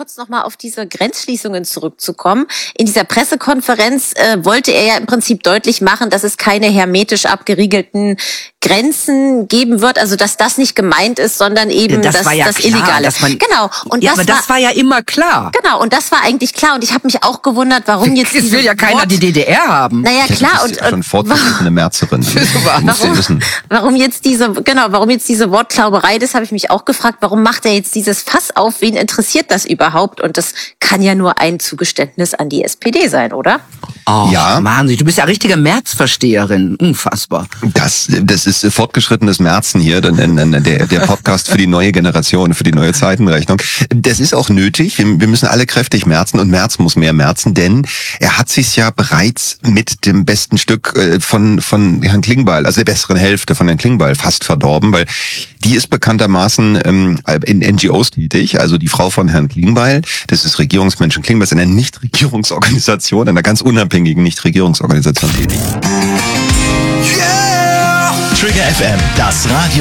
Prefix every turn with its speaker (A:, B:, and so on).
A: kurz nochmal auf diese Grenzschließungen zurückzukommen. In dieser Pressekonferenz wollte er ja im Prinzip deutlich machen, dass es keine hermetisch abgeriegelten Grenzen geben wird, also dass das nicht gemeint ist, sondern eben
B: das war ja
A: das
B: klar,
A: Illegale.
B: dass man,
A: genau. Und
B: ja, aber das war ja immer klar.
A: Genau, und das war eigentlich klar. Und ich habe mich auch gewundert, warum jetzt
B: Es will ja keiner die DDR haben.
A: Naja, klar.
C: Das ist ja schon fortgeschrittene Märzerin.
A: Warum jetzt diese Wortklauberei, das habe ich mich auch gefragt. Warum macht er jetzt dieses Fass auf? Wen interessiert das überhaupt? Und das kann ja nur ein Zugeständnis an die SPD sein, oder?
B: Oh, ja. Mann, du bist ja richtige Märzversteherin. Unfassbar.
C: Das ist fortgeschrittenes Märzen hier, der Podcast für die neue Generation, für die neue Zeitenrechnung. Das ist auch nötig. Wir müssen alle kräftig märzen und Merz muss mehr märzen, denn er hat sich's ja bereits mit dem besten Stück von Herrn Klingbeil, also der besseren Hälfte von Herrn Klingbeil fast verdorben, weil die ist bekanntermaßen in NGOs tätig, also die Frau von Herrn Klingbeil, das ist Regierungsmenschen Klingbeil, ist eine Nichtregierungsorganisation, einer ganz unabhängigen Nichtregierungsorganisation tätig.
D: Yeah! Trigger FM, das Radio.